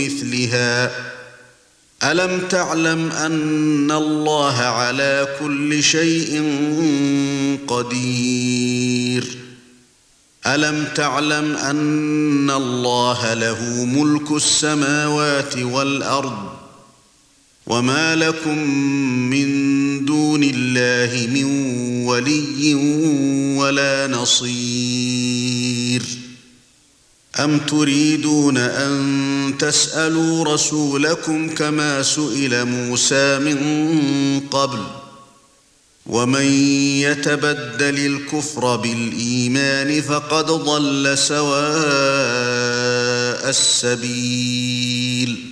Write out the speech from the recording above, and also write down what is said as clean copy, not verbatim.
مثلها ألم تعلم أن الله على كل شيء قدير ألم تعلم أن الله له ملك السماوات والأرض وما لكم من دون الله من ولي ولا نصير أم تريدون أن تسألوا رسولكم كما سئل موسى من قبل ومن يتبدل الكفر بالإيمان فقد ضل سواء السبيل